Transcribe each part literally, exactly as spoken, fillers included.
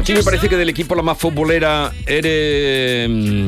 Sí, me parece que del equipo la más futbolera eres...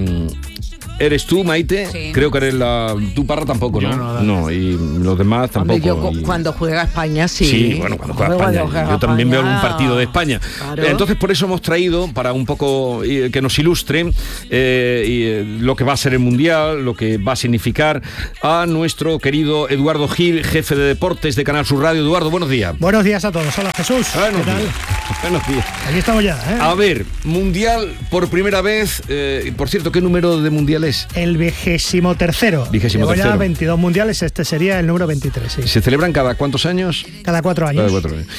¿Eres tú, Maite? Sí. Creo que eres la... Tú, Parra, tampoco, ¿no? No, No, y los demás tampoco. Hombre, yo y... cuando juega España, sí. Sí, bueno, cuando juega Hombre, España. cuando juega Yo también España, veo algún partido de España. Claro. Entonces, por eso hemos traído, para un poco eh, que nos ilustre eh, y, eh, lo que va a ser el Mundial, lo que va a significar, a nuestro querido Eduardo Gil, jefe de deportes de Canal Sur Radio. Eduardo, buenos días. Buenos días a todos. Hola, Jesús. Buenos ¿Qué tal? días. Buenos días. Aquí estamos ya, ¿eh? A ver, Mundial por primera vez. Eh, por cierto, ¿qué número de Mundial es? El vigésimo tercero. Vigésimo Llevo ya tercero. veintidós mundiales, este sería el número veintitrés, sí. ¿Se celebran cada cuántos años? Cada cuatro años. Cada cuatro años.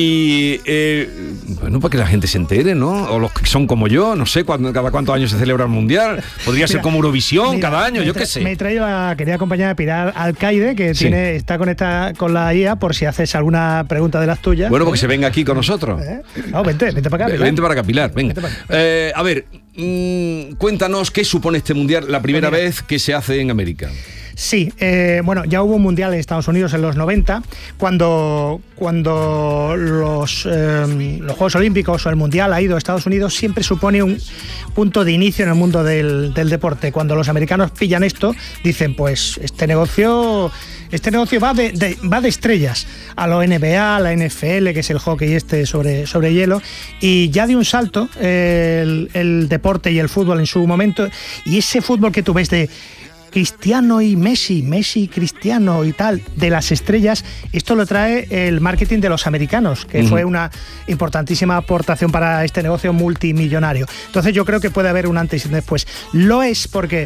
Y, eh, bueno, para que la gente se entere, ¿no? O los que son como yo, no sé cuándo, cada cuántos años se celebra el Mundial. Podría ser Mira, como Eurovisión, mira, cada año, me yo tra- qué sé. Me he traído a querida compañera Pilar Alcaide, que Sí. tiene, está conectada con la I A por si haces alguna pregunta de las tuyas. Bueno, porque se venga aquí con nosotros. ¿Eh? No, vente, vente para acá. Pilar. Vente para acá, Pilar, venga. Vente para acá. Eh, a ver, mmm, cuéntanos qué supone este Mundial, la primera Pues mira. vez que se hace en América. Sí, eh, bueno, ya hubo un mundial en Estados Unidos en los noventa, cuando, cuando los, eh, los Juegos Olímpicos o el Mundial ha ido a Estados Unidos, siempre supone un punto de inicio en el mundo del, del deporte. Cuando los americanos pillan esto, dicen, pues este negocio... Este negocio va de, de, va de estrellas a la N B A, a la N F L, que es el hockey este sobre, sobre hielo, y ya de un salto eh, el, el deporte y el fútbol en su momento, y ese fútbol que tú ves de Cristiano y Messi, Messi y Cristiano y tal, de las estrellas, esto lo trae el marketing de los americanos, que uh-huh. fue una importantísima aportación para este negocio multimillonario. Entonces yo creo que puede haber un antes y un después. Lo es porque...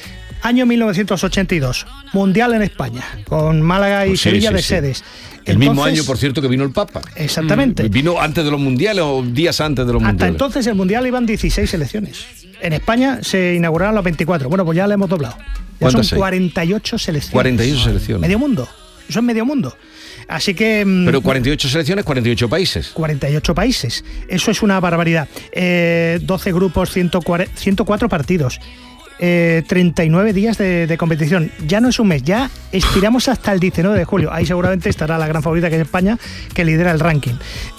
Año mil novecientos ochenta y dos, Mundial en España, con Málaga y Pues sí, Sevilla sí, de sí. sedes. El Entonces, mismo año, por cierto, que vino el Papa. Exactamente. Mm, ¿Vino antes de los Mundiales o días antes de los Hasta Mundiales? entonces el Mundial iban dieciséis selecciones. En España se inauguraron los veinticuatro. Bueno, pues ya le hemos doblado. Ya son ¿Cuántas hay? cuarenta y ocho selecciones. cuarenta y ocho selecciones. Medio mundo. Eso es medio mundo. Así que... Pero cuarenta y ocho selecciones, cuarenta y ocho países. cuarenta y ocho países. Eso es una barbaridad. Eh, doce grupos, ciento cuatro partidos. Eh, treinta y nueve días de, de competición. Ya no es un mes, ya expiramos hasta el diecinueve de julio. Ahí seguramente estará la gran favorita, que es España, que lidera el ranking.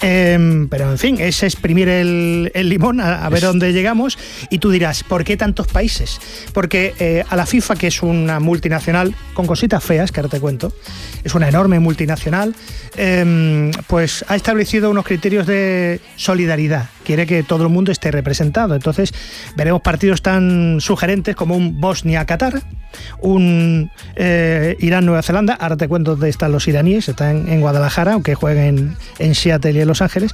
Eh, pero en fin, es exprimir el, el limón a, a ver dónde llegamos. Y tú dirás, ¿por qué tantos países? Porque eh, a la FIFA, que es una multinacional con cositas feas, que ahora te cuento, es una enorme multinacional, eh, pues ha establecido unos criterios de solidaridad. Quiere que todo el mundo esté representado. Entonces veremos partidos tan sugerentes como un Bosnia-Qatar, un eh, Irán-Nueva Zelanda. Ahora te cuento dónde están los iraníes, están en Guadalajara, aunque jueguen en Seattle y en Los Ángeles,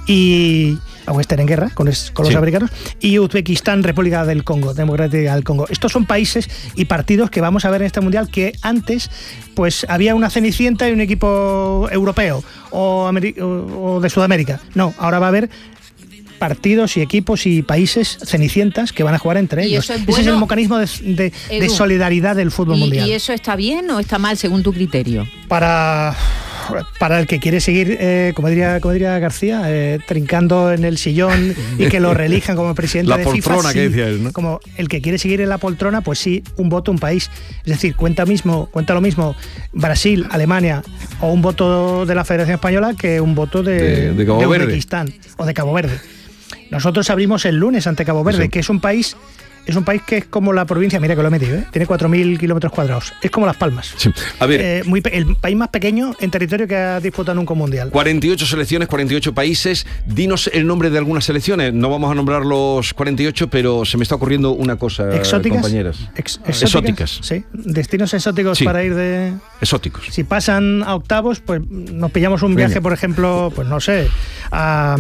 y aunque estén en guerra con, es, con los sí. americanos, y Uzbekistán, República del Congo, Democrática del Congo. Estos son países y partidos que vamos a ver en este Mundial, que antes pues había una cenicienta y un equipo europeo o, Ameri- o, o de Sudamérica. No, ahora va a haber partidos y equipos y países cenicientas que van a jugar entre ¿Y ellos. eso es Ese bueno, es el mecanismo de, de, Edu, de solidaridad del fútbol ¿Y, mundial. ¿Y eso está bien o está mal según tu criterio? Para, para el que quiere seguir, eh, como diría, como diría García, eh, trincando en el sillón y que lo reelijan como presidente La de poltrona FIFA. que Sí, decía él, ¿no? como el que quiere seguir en la poltrona, pues sí, un voto, un país. Es decir, cuenta mismo, cuenta lo mismo Brasil, Alemania o un voto de la Federación Española que un voto de, De- de Cabo de Verde. Uzbekistán o de Cabo Verde. Nosotros abrimos el lunes ante Cabo Verde, Sí. que es un país, es un país que es como la provincia, mira que lo he metido, ¿eh? Tiene cuatro mil kilómetros cuadrados. Es como Las Palmas. Sí. A ver, Eh, muy pe- el país más pequeño en territorio que ha disputado nunca un mundial. cuarenta y ocho selecciones, cuarenta y ocho países. Dinos el nombre de algunas selecciones. No vamos a nombrar los cuarenta y ocho, pero se me está ocurriendo una cosa, ¿Exóticas? compañeras. Ex- Exóticas. Sí, destinos exóticos Sí. para ir de... Exóticos. Si pasan a octavos, pues nos pillamos un viaje, Venga. por ejemplo, pues no sé, a,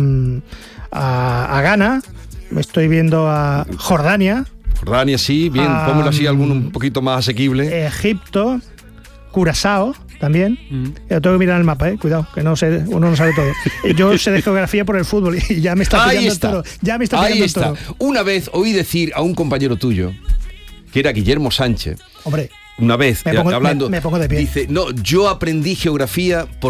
a, a Ghana, me estoy viendo a Jordania, Jordania, sí, bien. Ah, Póngalo así, alguno un poquito más asequible. Egipto, Curazao también. Mm. Yo tengo que mirar el mapa, eh, cuidado, que no sé, uno no sabe todo. Yo sé de geografía por el fútbol y ya me está Ahí pillando está. el toro. Ya me está Ahí pillando está. el toro. Una vez oí decir a un compañero tuyo, que era Guillermo Sánchez, Hombre, una vez, Me pongo- eh, hablando, me- me pongo de pie. dice, no, yo aprendí geografía por